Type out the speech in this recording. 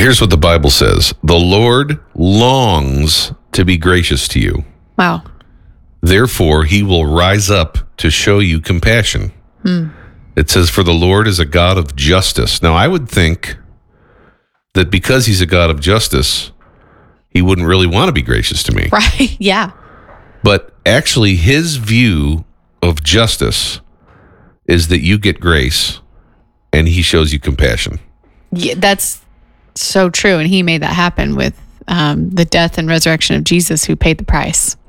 Here's what the Bible says. The Lord longs to be gracious to you. Wow. Therefore, he will rise up to show you compassion. It says, for the Lord is a God of justice. Now, I would think that because he's a God of justice, he wouldn't really want to be gracious to me. Right. Yeah. But actually, his view of justice is that you get grace and he shows you compassion. Yeah, that's so true. And he made that happen with the death and resurrection of Jesus, who paid the price.